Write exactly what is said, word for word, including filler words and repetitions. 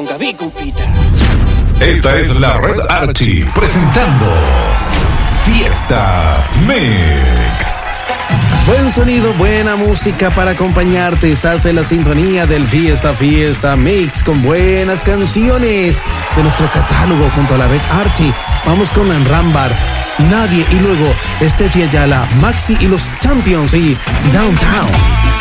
milonga, bicupita. Esta es la Red Archie presentando Fiesta Mix. Buen sonido, buena música para acompañarte. Estás en la sintonía del Fiesta Fiesta Mix con buenas canciones de nuestro catálogo junto a la Red Archie. Vamos con Rambar, Nadie y luego Steffi Ayala, Maxi y los Champions y Downtown.